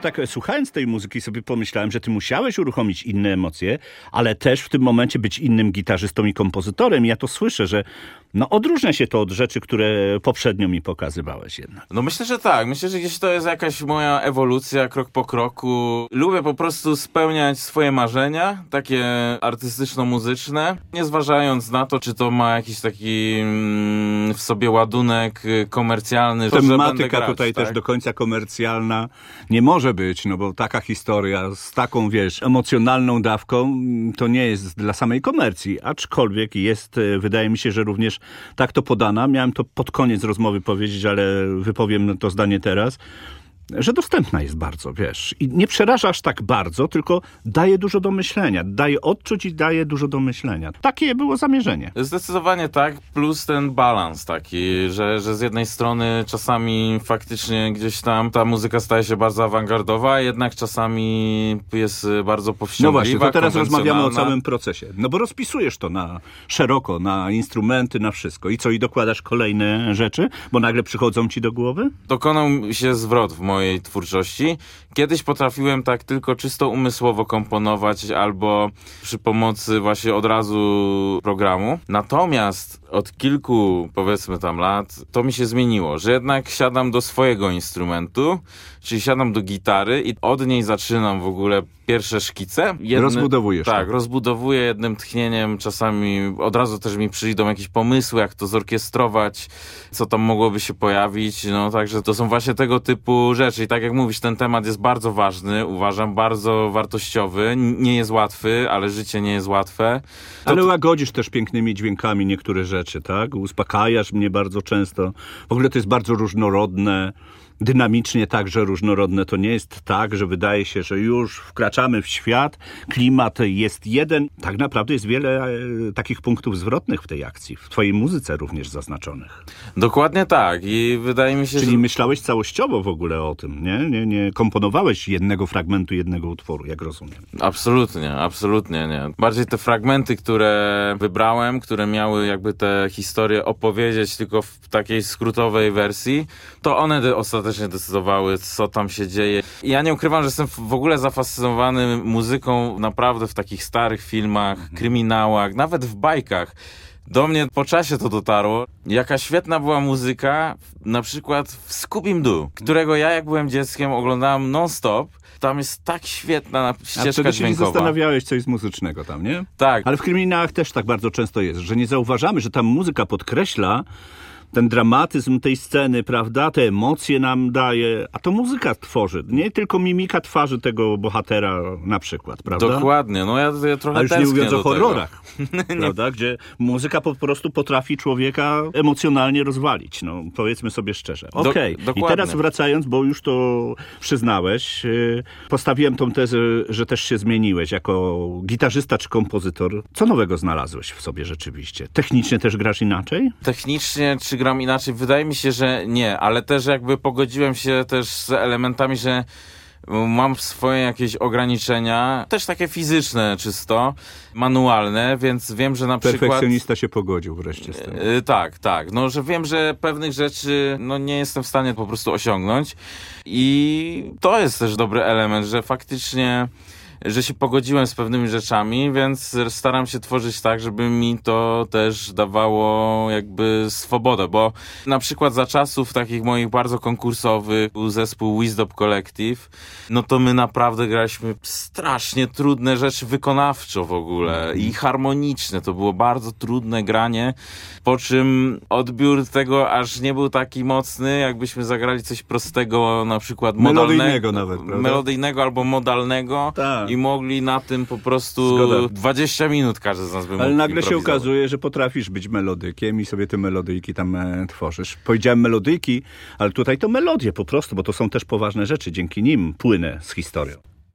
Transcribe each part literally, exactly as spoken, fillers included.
tak słuchając tej muzyki sobie pomyślałem, że ty musiałeś uruchomić inne emocje, ale też w tym momencie być innym gitarzystą i kompozytorem. I ja to słyszę, że no odróżnia się to od rzeczy, które poprzednio mi pokazywałeś jednak. No myślę, że tak. Myślę, że gdzieś to jest jakaś moja ewolucja, krok po kroku. Lubię po prostu spełniać swoje marzenia, takie artystyczno-muzyczne, nie zważając na to, czy to ma jakiś taki mm, w sobie ładunek komercjalny. Tematyka grać, tutaj tak? też do końca komercjalna nie może być, no bo taka historia z taką, wiesz, emocjonalną dawką to nie jest dla samej komercji, aczkolwiek jest, wydaje mi się, że również tak to podana. Miałem to pod koniec rozmowy powiedzieć, ale wypowiem to zdanie teraz, że dostępna jest bardzo, wiesz. I nie przeraża aż tak bardzo, tylko daje dużo do myślenia. Daje odczuć i daje dużo do myślenia. Takie było zamierzenie. Zdecydowanie tak, plus ten balans taki, że, że z jednej strony czasami faktycznie gdzieś tam ta muzyka staje się bardzo awangardowa, a jednak czasami jest bardzo powściągliwa, No właśnie, to teraz rozmawiamy o całym procesie. No bo rozpisujesz to na szeroko, na instrumenty, na wszystko. I co, i dokładasz kolejne rzeczy? Bo nagle przychodzą ci do głowy? Dokonał się zwrot w mojej mojej twórczości. Kiedyś potrafiłem tak tylko czysto umysłowo komponować albo przy pomocy właśnie od razu programu. Natomiast od kilku, powiedzmy tam lat, to mi się zmieniło, że jednak siadam do swojego instrumentu, czyli siadam do gitary i od niej zaczynam w ogóle pierwsze szkice. Jedny, Rozbudowujesz Tak, to. rozbudowuję jednym tchnieniem. Czasami od razu też mi przyjdą jakieś pomysły, jak to zorkiestrować, co tam mogłoby się pojawić. No także to są właśnie tego typu rzeczy. I tak jak mówisz, ten temat jest bardzo ważny, uważam, bardzo wartościowy. Nie jest łatwy, ale życie nie jest łatwe. To ale łagodzisz też pięknymi dźwiękami niektóre rzeczy, tak? Uspokajasz mnie bardzo często. W ogóle to jest bardzo różnorodne. Dynamicznie także różnorodne. To nie jest tak, że wydaje się, że już wkraczamy w świat, klimat jest jeden. Tak naprawdę jest wiele e, takich punktów zwrotnych w tej akcji, w twojej muzyce również zaznaczonych. Dokładnie tak i wydaje mi się, Czyli że... myślałeś całościowo w ogóle o tym, nie? Nie, nie komponowałeś jednego fragmentu, jednego utworu, jak rozumiem. Absolutnie, absolutnie nie. Bardziej te fragmenty, które wybrałem, które miały jakby te historie opowiedzieć tylko w takiej skrótowej wersji, to one de- ostatecznie decydowały, co tam się dzieje. I ja nie ukrywam, że jestem w ogóle zafascynowany muzyką naprawdę w takich starych filmach, mhm. kryminałach, nawet w bajkach. Do mnie po czasie to dotarło. Jaka świetna była muzyka, na przykład w Scooby-Doo, którego ja jak byłem dzieckiem oglądałem non-stop. Tam jest tak świetna ścieżka A wtedy się dźwiękowa. nie zastanawiałeś, co jest muzycznego tam, nie? Tak. Ale w kryminałach też tak bardzo często jest, że nie zauważamy, że tam muzyka podkreśla ten dramatyzm tej sceny, prawda? Te emocje nam daje, a to muzyka tworzy. Nie tylko mimika twarzy tego bohatera na przykład, prawda? Dokładnie. No ja, ja trochę ale już nie mówiąc o horrorach, tego. prawda? Gdzie muzyka po prostu potrafi człowieka emocjonalnie rozwalić. No, powiedzmy sobie szczerze. Okej. Okay. I teraz wracając, bo już to przyznałeś, yy, postawiłem tą tezę, że też się zmieniłeś jako gitarzysta czy kompozytor. Co nowego znalazłeś w sobie rzeczywiście? Technicznie też grasz inaczej? Technicznie czy gram inaczej? Wydaje mi się, że nie, ale też jakby pogodziłem się też z elementami, że mam swoje jakieś ograniczenia, też takie fizyczne czysto, manualne, więc wiem, że na przykład... Perfekcjonista się pogodził wreszcie z tym. Yy, tak, tak. No, że wiem, że pewnych rzeczy no, nie jestem w stanie po prostu osiągnąć i to jest też dobry element, że faktycznie że się pogodziłem z pewnymi rzeczami, więc staram się tworzyć tak, żeby mi to też dawało jakby swobodę, bo na przykład za czasów takich moich bardzo konkursowych był zespół Wisdom Collective, no to my naprawdę graliśmy strasznie trudne rzeczy wykonawczo w ogóle i harmoniczne, to było bardzo trudne granie, po czym odbiór tego aż nie był taki mocny, jakbyśmy zagrali coś prostego, na przykład modalnego, melodyjnego nawet, prawda? Melodyjnego albo modalnego. Tak. I mogli na tym po prostu Zgoda. dwadzieścia minut każdy z nas by mógł Ale nagle się okazuje, że potrafisz być melodykiem i sobie te melodyjki tam e, tworzysz. Powiedziałem melodyjki, ale tutaj to melodie po prostu, bo to są też poważne rzeczy. Dzięki nim płynę z historią.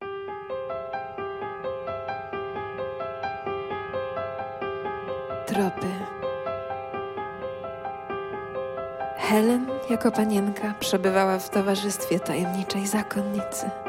Tropy. Helen jako panienka przebywała w towarzystwie tajemniczej zakonnicy.